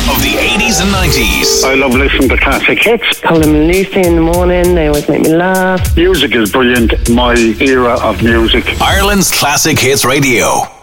of the 80s and 90s. I love listening to classic hits. Colin and Lucy in the morning, they always make me laugh. Music is brilliant. My era of music. Ireland's Classic Hits Radio.